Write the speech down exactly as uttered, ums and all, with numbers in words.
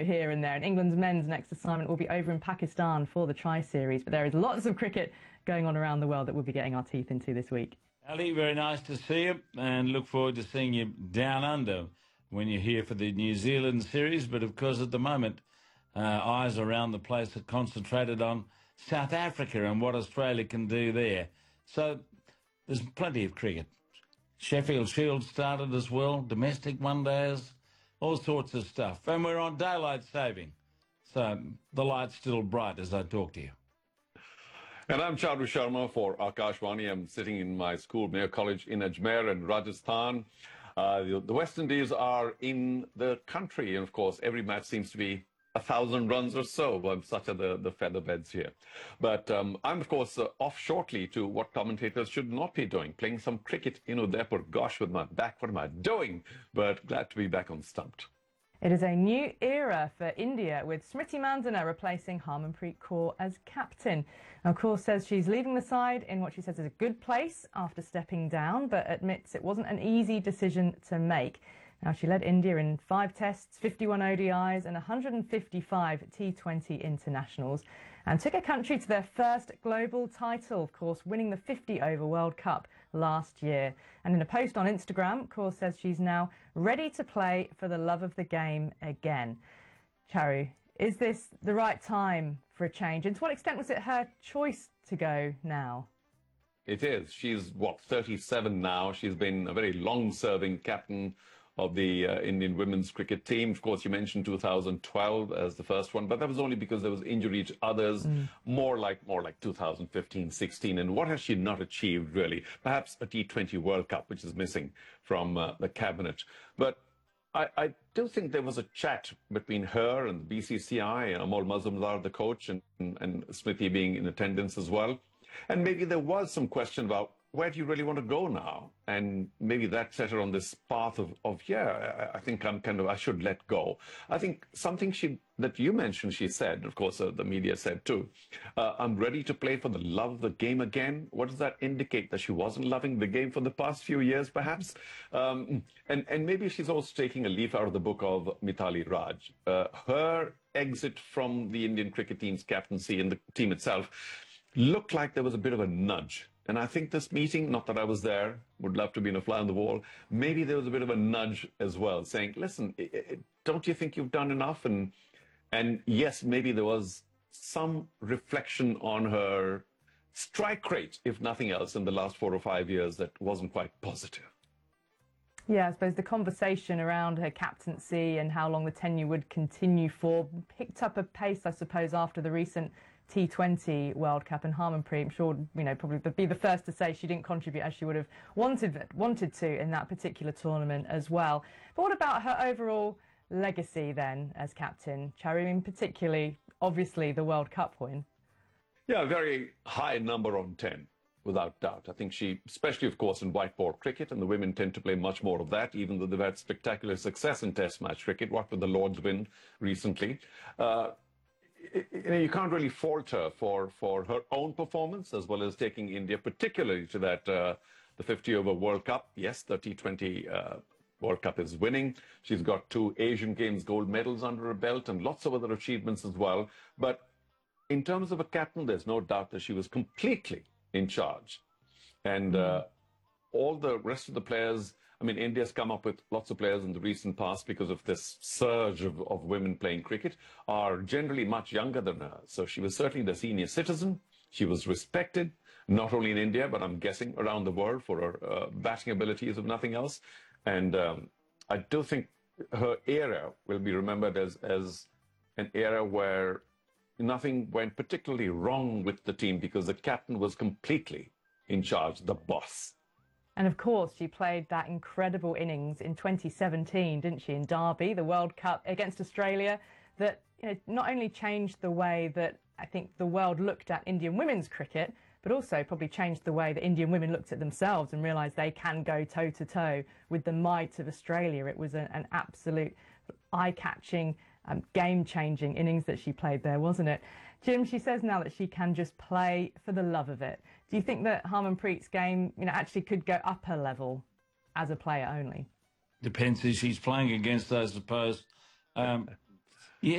here and there. And England's men's next assignment will be over in Pakistan for the Tri-Series. But there is lots of cricket going on around the world that we'll be getting our teeth into this week. Ali, very nice to see you, and look forward to seeing you down under when you're here for the New Zealand series. But, of course, at the moment, uh, eyes around the place are concentrated on South Africa and what Australia can do there. So there's plenty of cricket. Sheffield Shield started as well, domestic one-days, all sorts of stuff. And we're on daylight saving, so the light's still bright as I talk to you. And I'm Charu Sharma for Akashvani. I'm sitting in my school, Mayo College in Ajmer in Rajasthan. Uh, the, the West Indies are in the country, and of course, every match seems to be a thousand runs or so. Well, such are the, the feather beds here. But um, I'm, of course, uh, off shortly to what commentators should not be doing, playing some cricket in Udaipur. Gosh, with my back, what am I doing? But glad to be back on Stumped. It is a new era for India, with Smriti Mandhana replacing Harmanpreet Kaur as captain. Now, Kaur says she's leaving the side in what she says is a good place after stepping down, but admits it wasn't an easy decision to make. Now, she led India in five tests, fifty-one O D Is and one hundred fifty-five T twenty internationals, and took her country to their first global title, of course, winning the fifty over World Cup last year. And in a post on Instagram, Kaur says she's now ready to play for the love of the game again. Charu, is this the right time for a change? And to what extent was it her choice to go now? It is. She's, what, thirty-seven now. She's been a very long-serving captain of the uh, Indian women's cricket team. Of course, you mentioned two thousand twelve as the first one, but that was only because there was injury to others, mm. more like more like two thousand fifteen, sixteen. And what has she not achieved, really? Perhaps a T twenty World Cup, which is missing from uh, the cabinet. But I, I do think there was a chat between her and the B C C I, and Amol Mazumdar, the coach, and, and, and Smriti being in attendance as well. And maybe there was some question about, where do you really want to go now? And maybe that set her on this path of, of yeah, I, I think I'm kind of, I should let go. I think something she that you mentioned, she said, of course, uh, the media said too, uh, I'm ready to play for the love of the game again. What does that indicate? That she wasn't loving the game for the past few years, perhaps? Um, and, and maybe she's also taking a leaf out of the book of Mithali Raj. Uh, her exit from the Indian cricket team's captaincy and the team itself looked like there was a bit of a nudge. And I think this meeting, not that I was there, would love to be in a fly on the wall, maybe there was a bit of a nudge as well, saying, listen, it, it, don't you think you've done enough? And, and yes, maybe there was some reflection on her strike rate, if nothing else, in the last four or five years that wasn't quite positive. Yeah, I suppose the conversation around her captaincy and how long the tenure would continue for picked up a pace, I suppose, after the recent T twenty World Cup, and Harmanpreet, I'm sure, you know, probably be the first to say she didn't contribute as she would have wanted wanted to in that particular tournament as well. But what about her overall legacy then as captain, Charu? I mean, particularly, obviously, the World Cup win. Yeah, a very high number on ten, without doubt. I think she, especially, of course, in white ball cricket, and the women tend to play much more of that, even though they've had spectacular success in Test match cricket. What with the Lord's win recently. Uh, You know, you can't really fault her for, for her own performance, as well as taking India particularly to that, uh, the fifty over World Cup. Yes, the T twenty uh, World Cup is winning. She's got two Asian Games gold medals under her belt and lots of other achievements as well. But in terms of a captain, there's no doubt that she was completely in charge. And uh, all the rest of the players, I mean, India's come up with lots of players in the recent past because of this surge of, of women playing cricket, are generally much younger than her. So she was certainly the senior citizen. She was respected, not only in India, but I'm guessing around the world for her uh, batting abilities, if nothing else. And um, I do think her era will be remembered as, as an era where nothing went particularly wrong with the team because the captain was completely in charge, the boss. And of course, she played that incredible innings in twenty seventeen, didn't she, in Derby, the World Cup against Australia, that, you know, not only changed the way that I think the world looked at Indian women's cricket, but also probably changed the way that Indian women looked at themselves and realised they can go toe-to-toe with the might of Australia. It was a, an absolute eye-catching, um, game-changing innings that she played there, wasn't it? Jim, she says now that she can just play for the love of it. Do you think that Harmanpreet's game, you know, actually could go up a level as a player only? Depends who she's playing against, I suppose. Um,